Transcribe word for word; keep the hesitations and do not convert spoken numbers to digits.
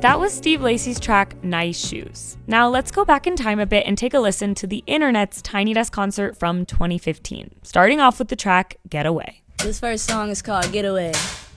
That was Steve Lacy's track, Nice Shoes. Now let's go back in time a bit and take a listen to the internet's Tiny Desk concert from twenty fifteen, starting off with the track, Get Away. This first song is called Get Away.